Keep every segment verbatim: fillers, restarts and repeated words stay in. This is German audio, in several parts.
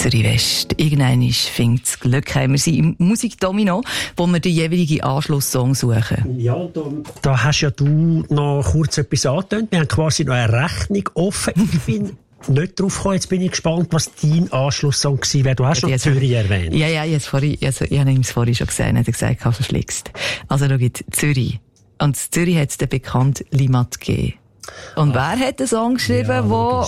Zürich West. Irgendwann findet das Glück heim. Wir sind im Musikdomino, wo wir den jeweiligen Anschlusssong suchen. Ja, da, da hast ja du noch kurz etwas angetönt. Wir haben quasi noch eine Rechnung offen. Ich bin nicht drauf gekommen. Jetzt bin ich gespannt, was dein Anschlusssong war. Du hast ja, noch Zürich erwähnt. Ja, ja, jetzt vorhin, also, ich habe ihm es vorhin schon gesagt, hat er gesagt, ich habe verschlickst. Also, schau jetzt, Zürich. Und Zürich hat es den bekannten Limat gegeben. Und ach, wer hat den Song geschrieben, ja, wo...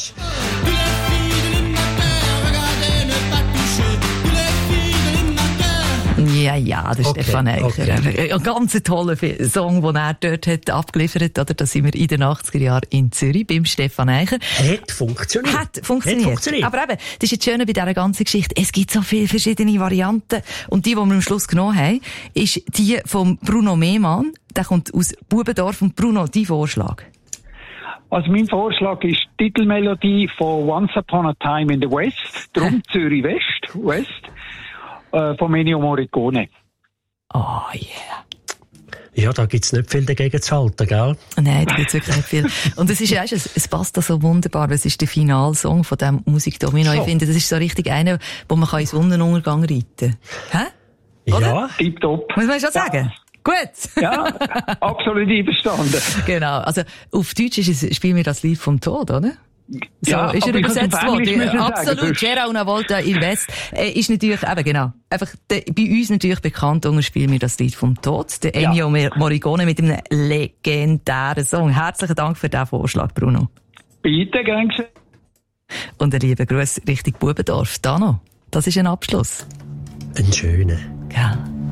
Ja, ja, das ist okay, Stefan Eicher. Okay. Ein ganz toller Song, den er dort hat abgeliefert hat. Da sind wir in den achtziger Jahren in Zürich beim Stefan Eicher. Hat funktioniert. Hat funktioniert. Hat funktioniert. Aber eben, das ist jetzt schön bei dieser ganzen Geschichte. Es gibt so viele verschiedene Varianten. Und die, die wir am Schluss genommen haben, ist die von Bruno Mehmann. Der kommt aus Bubendorf. Und Bruno, dein Vorschlag? Also mein Vorschlag ist die Titelmelodie von Once Upon a Time in the West. Drum Zürich West. West. Von Ennio Morricone. Oh yeah. Ja, da gibt's nicht viel dagegen zu halten, gell? Nein, da gibt's wirklich nicht viel. Und es ist, weißt, es, es passt da so wunderbar, weil es ist der Finalsong von diesem Musikdomino. So. Ich finde, das ist so richtig einer, wo man in Sonnenuntergang reiten kann. Hä? Oder? Ja. Tipptopp. Muss man schon sagen? Ja. Gut. Ja, absolut einverstanden. Genau. Also, auf Deutsch ist es, spielen wir das Lied vom Tod, oder? So, ja, ist er übersetzt worden. Absolut. Sagen, Gera una volta il West äh, ist natürlich, eben genau, einfach de, bei uns natürlich bekannt, unter spielen wir das Lied vom Tod, der Ennio ja. Morricone mit einem legendären Song. Herzlichen Dank für diesen Vorschlag, Bruno. Bitte, gern geschehen. Und einen lieben Gruß Richtung Bubendorf. Dano, das ist ein Abschluss. Ein schöner. Ja.